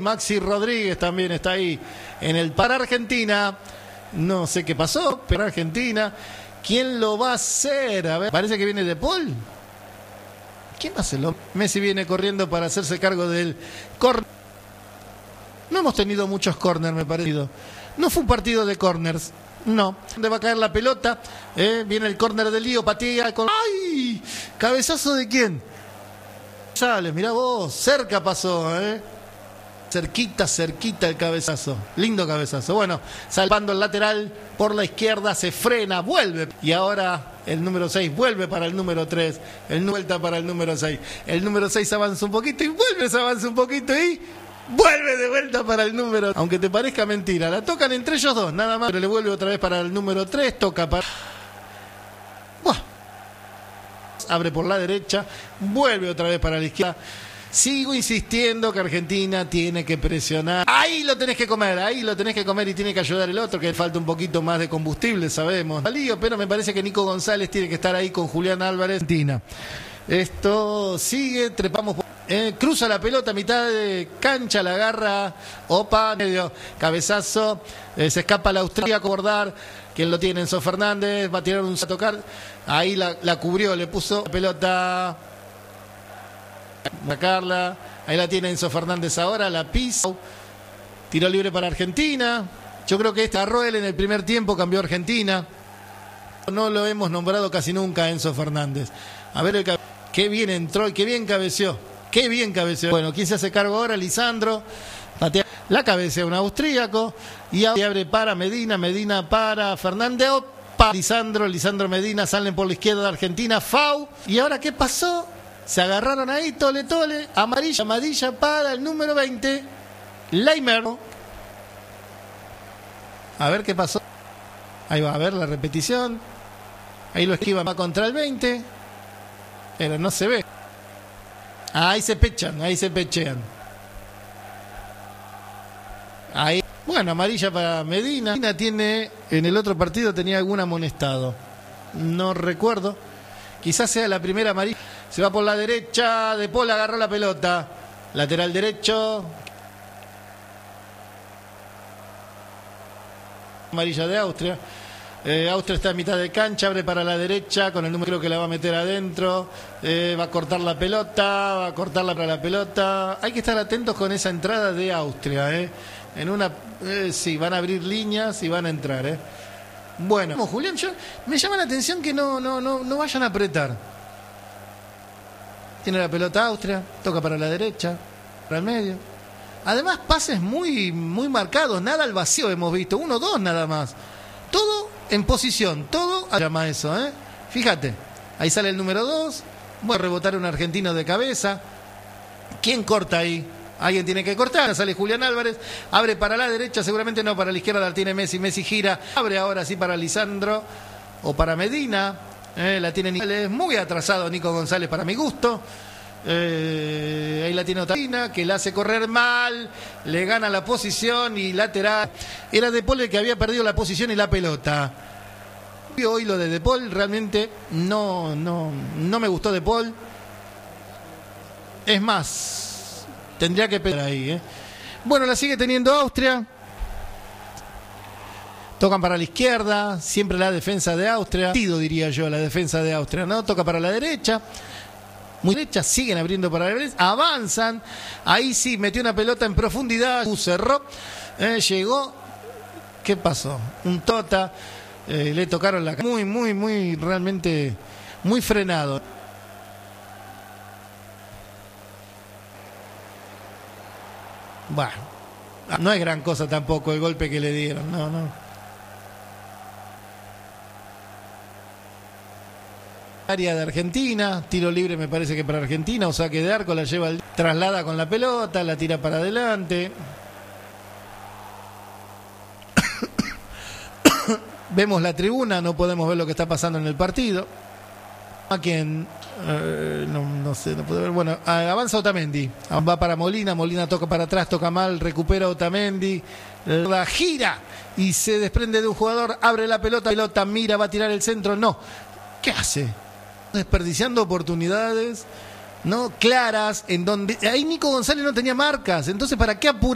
Maxi Rodríguez también está ahí en el para Argentina. No sé qué pasó, pero Argentina. ¿Quién lo va a hacer? A ver, parece que viene De Paul. ¿Quién va a hacerlo? Messi viene corriendo para hacerse cargo del córner. No hemos tenido muchos córners, me parece. No fue un partido de córners. No. ¿Dónde va a caer la pelota? Viene el córner de Lío, patía con... ¡Ay! ¿Cabezazo de quién? Sales, mirá vos. Cerca pasó, Cerquita el cabezazo. Lindo cabezazo. Bueno, salvando el lateral por la izquierda, se frena, vuelve. Y ahora el número 6 vuelve para el número 3. Vuelta para el número 6. El número 6 avanza un poquito y vuelve, se avanza un poquito y vuelve de vuelta para el número. Aunque te parezca mentira, la tocan entre ellos dos, nada más. Pero le vuelve otra vez para el número 3, toca para... Buah. Abre por la derecha, vuelve otra vez para la izquierda. Sigo insistiendo que Argentina tiene que presionar. Ahí lo tenés que comer y tiene que ayudar el otro, que falta un poquito más de combustible, sabemos. Pero me parece que Nico González tiene que estar ahí con Julián Álvarez. Argentina. Esto sigue, trepamos. Cruza la pelota a mitad de cancha, la agarra. Opa, medio cabezazo. Se escapa el austríaco, Bordar. Quien lo tiene, Enzo Fernández. Va a tirar a tocar. Ahí la cubrió, le puso la pelota. Sacarla, ahí la tiene Enzo Fernández ahora, la pisa, tiro libre para Argentina. Yo creo que Roel en el primer tiempo cambió a Argentina. No lo hemos nombrado casi nunca Enzo Fernández. A ver, qué bien entró y qué bien cabeceó. Bueno, ¿quién se hace cargo ahora? Lisandro. Patea la cabecea un austríaco y abre para Medina para Fernández. Opa, Lisandro Medina salen por la izquierda de Argentina. Fau. ¿Y ahora qué pasó? Se agarraron ahí, tole, amarilla para el número 20, Leimer. A ver qué pasó. Ahí va a ver la repetición. Ahí lo esquiva, va contra el 20. Pero no se ve. Ahí se pechean. Ahí. Bueno, amarilla para Medina. Medina tiene, en el otro partido tenía algún amonestado. No recuerdo. Quizás sea la primera amarilla. Se va por la derecha. De Paul agarró la pelota. Lateral derecho. Amarilla de Austria. Austria está en mitad de cancha. Abre para la derecha. Con el número, creo que la va a meter adentro. Va a cortar la pelota. Va a cortarla para la pelota. Hay que estar atentos con esa entrada de Austria. En una. Sí, van a abrir líneas y van a entrar. Bueno, Julián, me llama la atención que no vayan a apretar. Tiene la pelota Austria, toca para la derecha, para el medio. Además, pases muy marcados, nada al vacío hemos visto, 1-2 nada más. Todo en posición, todo llama eso, Fíjate, ahí sale el número 2, voy a rebotar un argentino de cabeza. ¿Quién corta ahí? Alguien tiene que cortar, sale Julián Álvarez, abre para la derecha, seguramente no, para la izquierda la tiene Messi gira, abre ahora sí para Lisandro o para Medina, la tiene González, muy atrasado Nico González para mi gusto, ahí la tiene Otarina, que la hace correr mal, le gana la posición y lateral, era De Paul el que había perdido la posición y la pelota. Hoy lo de De Paul realmente no me gustó De Paul, es más, tendría que pegar ahí, Bueno, la sigue teniendo Austria. Tocan para la izquierda. Siempre la defensa de Austria. Diría yo, la defensa de Austria, ¿no? Toca para la derecha. Muy derecha. Siguen abriendo para la derecha. Avanzan. Ahí sí, metió una pelota en profundidad. Cerró. Llegó. ¿Qué pasó? Un tota. Le tocaron la cara. Realmente muy frenado. Bueno, no es gran cosa tampoco el golpe que le dieron, no. Área de Argentina, tiro libre me parece que para Argentina, o saque de arco, la lleva, traslada con la pelota, la tira para adelante. Vemos la tribuna, no podemos ver lo que está pasando en el partido. A quien no sé, no puedo ver. Bueno, avanza Otamendi, va para Molina toca para atrás, toca mal, recupera Otamendi, la gira y se desprende de un jugador, abre la pelota, mira, va a tirar el centro, no. ¿Qué hace? Desperdiciando oportunidades, ¿no? Claras, en donde ahí Nico González no tenía marcas, entonces ¿para qué apurar?